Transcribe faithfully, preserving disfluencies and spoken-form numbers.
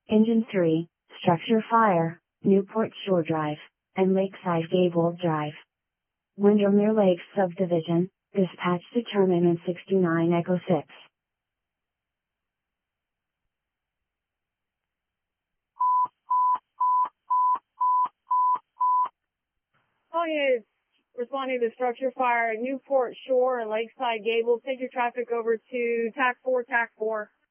Engine three, Structure Fire, Newport Shore Drive, and Lakeside Gable Drive. Windermere Lakes Subdivision, dispatch to Terminal sixty-nine Echo six. Oh yeah, it's responding to structure fire at Newport Shore and Lakeside Gable. Take your traffic over to TAC four, TAC four.